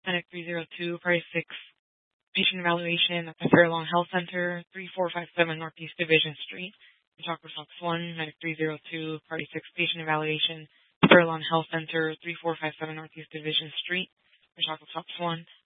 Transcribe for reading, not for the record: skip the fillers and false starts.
Medic 302, Price 6, patient evaluation at the Fairlawn Health Center, 3457 Northeast Division Street. Talker Fox 1, Medic 302, Party 6, patient evaluation, Fairlawn Health Center, 3457 Northeast Division Street. Talker Fox 1.